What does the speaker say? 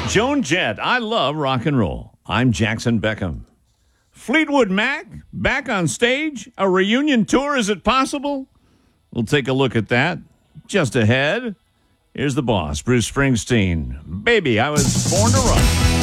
Joan Jett, I love rock and roll. I'm Jackson Beckham. Fleetwood Mac, back on stage? A reunion tour, is it possible? We'll take a look at that. Just ahead, here's the boss, Bruce Springsteen. Baby, I was born to run.